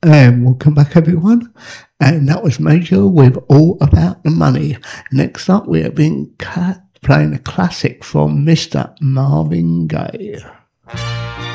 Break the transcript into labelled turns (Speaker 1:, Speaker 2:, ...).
Speaker 1: And welcome back, everyone. And that was Major with All About the Money. Next up, we have been playing a classic from Mr. Marvin Gaye.